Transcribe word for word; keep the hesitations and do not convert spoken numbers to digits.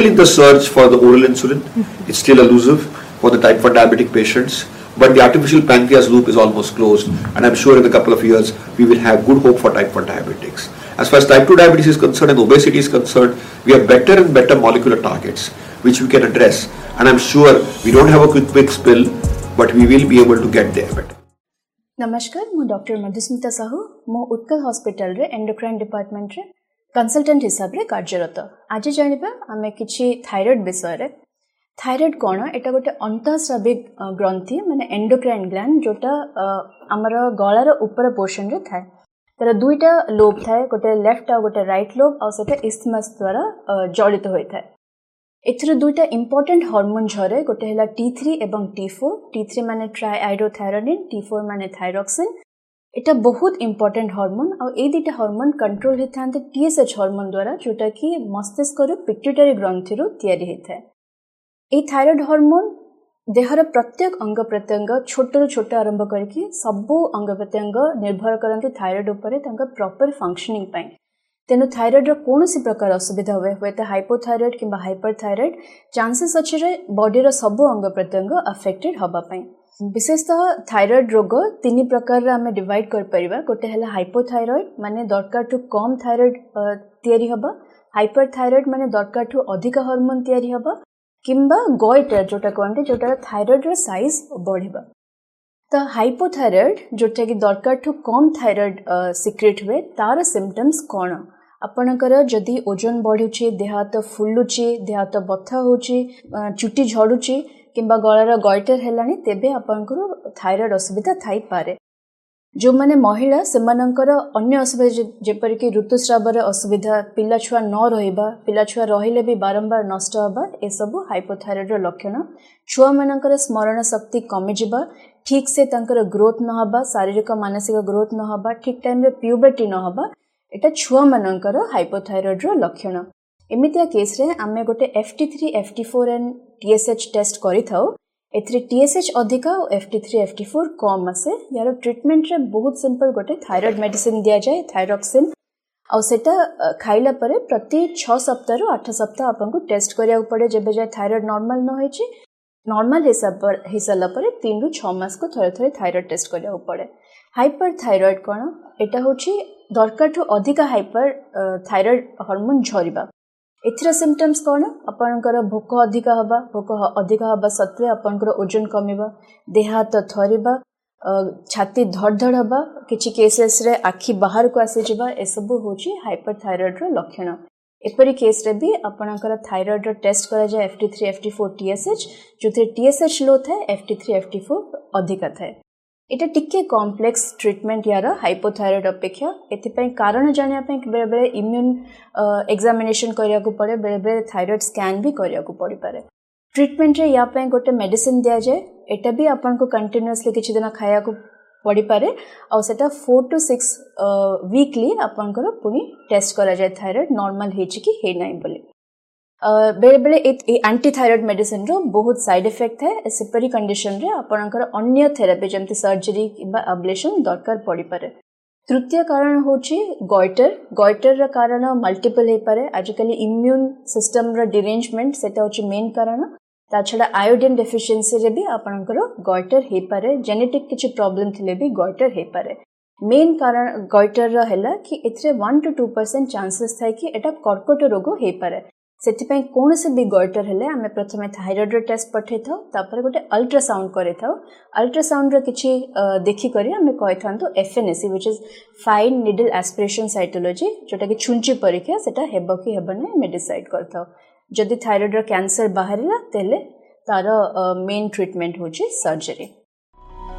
still in the search for the oral insulin. It's still elusive for the type one diabetic patients. But the artificial pancreas loop is almost closed, and I'm sure in a couple of years we will have good hope for type one diabetics. As far as type two diabetes is concerned and obesity is concerned, we have better and better molecular targets which we can address, and I'm sure we don't have a quick fix pill, but we will be able to get there better. नमस्कार, मु doctor Madhusmita Sahu मो Utkal hospital रे endocrine department रे consultant हिसाब रे कार्यरत। आज जानिबा आमे किछि थायराइड विषय रे। थायराइड कोन एटा गोटे अंतःस्राविक ग्रंथि माने एंडोक्राइन ग्लैंड जोटा हमर गळार ऊपर पोर्शन रे थाए। तर दुईटा लोब थाए, गोटे लेफ्ट आ गोटे राइट लोब आ सेटा इस्थमस द्वारा जड़ित होय थाए। एथरे दुईटा इंपोर्टेंट हार्मोन झरे, गोटे हैला टी थ्री एवं टी फोर। टी थ्री माने ट्राइआइडोथायरोनिन, टी फोर माने थायरॉक्सिन। एटा बहुत इंपोर्टेंट हार्मोन आ ए दुईटा हार्मोन कंट्रोल हेथांते टीएसएच हार्मोन द्वारा, जोटा कि मस्तिष्क रो पिट्यूटरी ग्रंथि रो तयारी हेथाय। ए थायराइड हार्मोन देहर प्रत्येक अंग प्रत्यंग छोट रु छोट आरंभ करके सबु अंग प्रत्यंग निर्भर करते थायराइड उपरे तांका प्रॉपर फंक्शनिंग पाई। तेनु थायराइड रो कोनोसी प्रकार असुविधा हुए हुए तो हाइपोथायराइड किंबा हाइपरथायराइड चांसेस अछि रे बॉडी रो सबु अंग प्रत्यंग अफेक्टेड हबा पाई। विशेषतः थायराइड रोग तीन प्रकार रे हमें डिवाइड कर परिबा। गोटे हैला हाइपोथायराइड माने दरकार टू कम थायराइड तयारी हबा, हाइपरथायराइड माने दरकार टू अधिक हार्मोन तयारी हबा, किंबा गॉइटर जोटा कहते जोटा थायराइड रो साइज बढ़िबा। तो हाइपोथायराइड जोटा कि दरकार टू कम थायराइड सिक्रेट हुए तार सिम्पटम्स कौन? आपणकर जदि ओजन बढ़ुची, देह हाथ फुलुची, देह हाथ बथा होची, चुटी झड़ुची किंबा गଳାର गॉइटर हेलानी, तेबे आपणकर थायराइड असुविधा थाई पारे। जो माने महिला सेमानंकर अन्य असुविधा जेपर कि ऋतुस्रावर असुविधा, पिला छुआ न रहिबा, पिला छुआ रहिले भी बारंबार नष्ट हबा, ए सब हाइपोथायराइड रो लक्षण। छुआ मानकर स्मरण शक्ति कमी जिबा, ठीक से तांकर ग्रोथ न हबा, शारीरिक मानसिक ग्रोथ न हबा, ठीक टाइम रे प्यूबर्टी न हबा, एटा छुआ मानकर हाइपोथायराइड रो लक्षण। एमितिया केस रे आमे गोटे F T three F T four and T S H test करि थाउ। एथरे टीएसएच अधिका और F T three F T four कम आसे। यार ट्रीटमेंट रे बहुत सिंपल गोटे थायराइड मेडिसिन दिया जाए, थायरॉक्सिन, और सेटा खाइला परे प्रति छह सप्ताह रु आठ सप्ताह आपन को टेस्ट करिया पड़े। जेबे जाय थायराइड नॉर्मल न होइची, नॉर्मल हिसाब पर हिसाला परे तीन रु छह मास को थरे थरे थायराइड टेस्ट करिया पड़े। हाइपर थायराइड कोन? एटा होची दरकार ठु अधिका हाइपर थायराइड हार्मोन झरिबा। एथिरा सिम्पटम्स कौन? आपनकर भोक अधिका हबा, भोक अधिका हबा सत्वे आपनकर ओजन कमिबा, देह हाथ थरिबा, छाती धड़ धड़ हबा, किछि केसेस रे आखि बाहर को आसी जिबा, ए सब होची हाइपरथायराइड रो लक्षण। एपरि केस रे भी आपनकर थायराइड रो टेस्ट करा जाय F T three F T four TSH, जोथे TSH लो थाए, F T three F T four अधिका थाए। एटा टिके कॉम्प्लेक्स ट्रीटमेंट यार हाइपोथायराइड अपेक्षा। एथिपई कारण जानिया पई बेले बेले इम्यून एग्जामिनेशन करिया को पड़े, बेले बेले थायराइड स्कैन भी करिया को पड़ी पारे। ट्रीटमेंट रे या पई गोटे मेडिसिन दिया जाए, एटा भी आपन को कंटीन्यूअसली किछि दिन खाया को पड़ी पारे, और सेटा फोर टू सिक्स वीकली आपन को पुनी टेस्ट करा जाए थायराइड नॉर्मल हेछि कि हे नै बोली। बेले बेले एंटी थायराइड मेडिसिन रो बहुत साइड इफेक्ट है। सेपरी कंडीशन रे आपनकर अन्य थेरापी जमती सर्जरी किबा अब्लेशन दरकार पड़ी पारे। तृतीय कारण होची गॉइटर। गॉइटर रा कारण मल्टीपल हे पारे। आजकल इम्यून सिस्टम रा डिरेंजमेंट सेटा होची मेन कारण। ता छडा आयोडीन डेफिशिएंसी रे भी आपनकर गॉइटर हे पारे। जेनेटिक किछि प्रॉब्लम थिले भी गॉइटर हे पारे। मेन कारण गॉइटर रा हैला कि एथरे one two two percent chances थाए कि एटा कर्कट रोग हे पारे। सेथिपई कोन से भी गॉइटर हेले आमे प्रथमे थायराइड रो टेस्ट पठे थाउ, तापर गोटे अल्ट्रासाउंड करे थाउ। अल्ट्रासाउंड रो किछि देखि करी आमे कहि थांतो FNAC which is fine needle aspiration cytology, जोटा कि छुंची परीक्षा सेटा हेबो कि हेबो नै मे डिसाइड करथाउ। जदि थायराइड रो कैंसर बाहरिला तेले तार मेन ट्रीटमेंट होची सर्जरी।